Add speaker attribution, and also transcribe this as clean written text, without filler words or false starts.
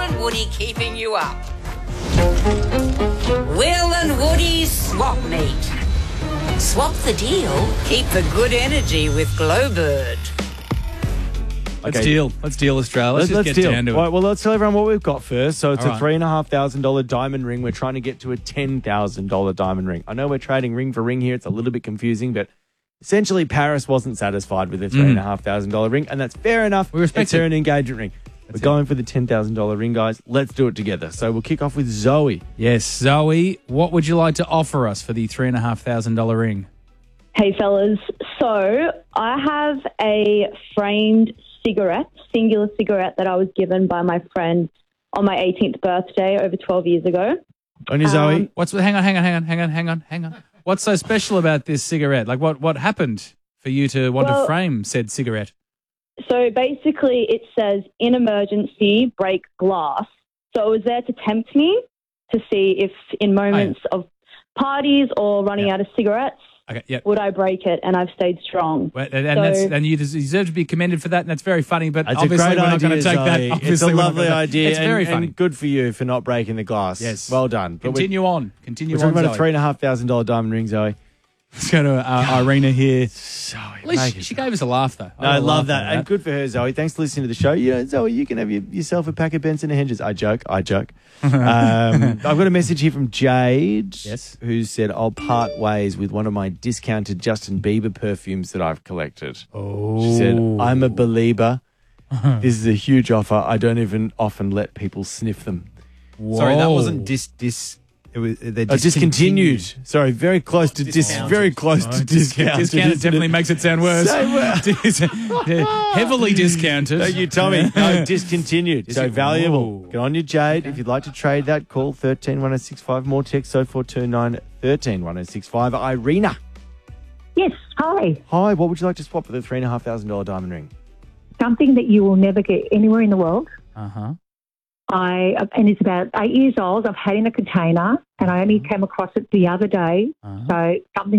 Speaker 1: and Woody keeping you up. Will and Woody's Swap Meet. Swap the deal, keep the good energy with Glowbird.
Speaker 2: Let's deal, Australia. Let's just get
Speaker 3: deal.
Speaker 2: down to it.
Speaker 3: All right, well, let's tell everyone what we've got first. So it's
Speaker 2: All
Speaker 3: a
Speaker 2: right.
Speaker 3: $3,500 diamond ring. We're trying to get to a $10,000 diamond ring. I know we're trading ring for ring here. It's a little bit confusing, but essentially Paris wasn't satisfied with the $3,500 ring, and that's fair enough.
Speaker 2: We respect
Speaker 3: it's her
Speaker 2: it.
Speaker 3: an engagement ring. We're going for the $10,000 ring, guys. Let's do it together. So we'll kick off with Zoe.
Speaker 2: Yes, Zoe, what would you like to offer us for the $3,500 ring?
Speaker 4: Hey, fellas. So I have a framed singular cigarette that I was given by my friend on my 18th birthday over 12 years ago.
Speaker 3: On you, Zoe.
Speaker 2: Hang on. What's so special about this cigarette? Like, what happened for you to want to frame said cigarette?
Speaker 4: So basically it says, in emergency, break glass. So it was there to tempt me to see if in moments of parties or running out of cigarettes,
Speaker 2: Okay, yeah.
Speaker 4: would I break it? And I've stayed strong.
Speaker 2: And you deserve to be commended for that, and that's very funny, but
Speaker 3: That's
Speaker 2: obviously
Speaker 3: a great
Speaker 2: we're not
Speaker 3: idea,
Speaker 2: going to take
Speaker 3: Zoe.
Speaker 2: that.
Speaker 3: It's a
Speaker 2: Obviously, we're not
Speaker 3: lovely
Speaker 2: gonna-
Speaker 3: idea.
Speaker 2: It's very funny.
Speaker 3: And good for you for not breaking the glass.
Speaker 2: Yes.
Speaker 3: Well done. But
Speaker 2: Continue on.
Speaker 3: We're talking about a
Speaker 2: Zoe.
Speaker 3: $3,500 diamond ring, Zoe.
Speaker 2: Let's go to Irina here.
Speaker 3: Zoe,
Speaker 2: At least she gave us a laugh, though.
Speaker 3: No, I love that. And good for her, Zoe. Thanks for listening to the show. Zoe, you can have yourself a pack of Benson & Hedges. I joke. I've got a message here from Jade, who said, I'll part ways with one of my discounted Justin Bieber perfumes that I've collected.
Speaker 2: Oh.
Speaker 3: She said, I'm a believer. This is a huge offer. I don't even often let people sniff them.
Speaker 5: Sorry, that wasn't it was they're
Speaker 3: discontinued. Sorry, very close to very close to discounted.
Speaker 2: Discounted definitely makes it sound worse. Heavily discounted.
Speaker 3: No, you tell me. No, discontinued. So valuable. Get on your Jade. If you'd like to trade that, call 131065. More text 0429 131065. Irina.
Speaker 6: Yes, hi.
Speaker 3: Hi, what would you like to swap for the $3,500 diamond ring?
Speaker 6: Something that you will never get anywhere in the world.
Speaker 2: Uh-huh.
Speaker 6: And it's about 8 years old. I've had in a container and I only came across it the other day. So something